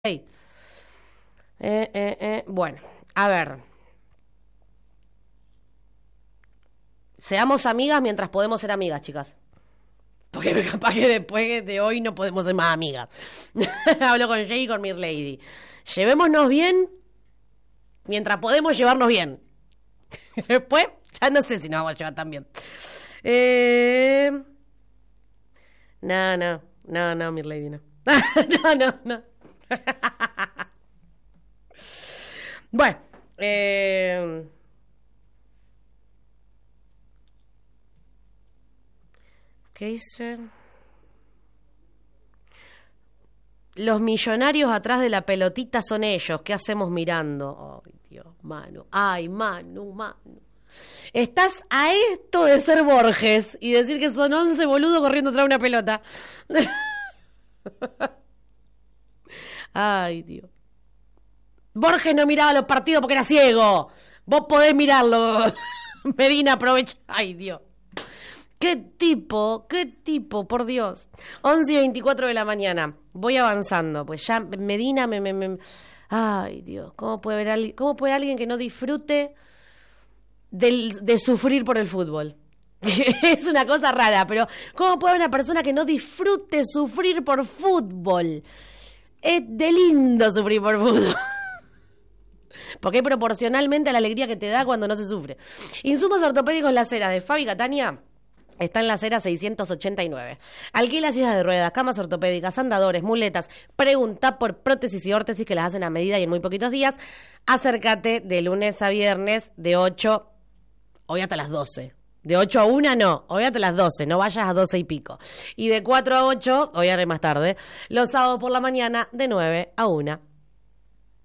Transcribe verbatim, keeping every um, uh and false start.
Eh, eh, eh, bueno, a ver. Seamos amigas mientras podemos ser amigas, chicas. Porque capaz que después de hoy no podemos ser más amigas. Hablo con Jay y con Mir Lady. Llevémonos bien mientras podemos llevarnos bien. Después, ya no sé si nos vamos a llevar tan bien. Eh... No, no, no, no, Mir Lady, no. no, no, no. Bueno, eh... ¿qué dice? Los millonarios atrás de la pelotita son ellos. ¿Qué hacemos mirando? Ay, Dios, Manu. Ay, Manu, Manu. Estás a esto de ser Borges y decir que son once boludos corriendo atrás de una pelota. Ay, Dios. Borges no miraba los partidos porque era ciego. Vos podés mirarlo. Medina aprovecha. Ay, Dios. ¿Qué tipo? ¿Qué tipo? Por Dios. once y veinticuatro de la mañana. Voy avanzando. Pues ya Medina me... me, me... Ay, Dios. ¿Cómo puede haber, cómo puede haber alguien que no disfrute del, de sufrir por el fútbol? Es una cosa rara, pero ¿cómo puede haber una persona que no disfrute sufrir por fútbol? Es de lindo sufrir por fútbol. Porque es proporcionalmente a la alegría que te da cuando no se sufre. Insumos ortopédicos La Cera de Fabi Catania. Está en La Cera seiscientos ochenta y nueve. Alquila sillas de ruedas, camas ortopédicas, andadores, muletas. Pregunta por prótesis y órtesis que las hacen a medida y en muy poquitos días. Acércate de lunes a viernes de ocho, hoy hasta las doce. De ocho a una no, hoy hasta las doce, no vayas a doce y pico. Y de cuatro a ocho, hoy haré más tarde. Los sábados por la mañana de nueve a una.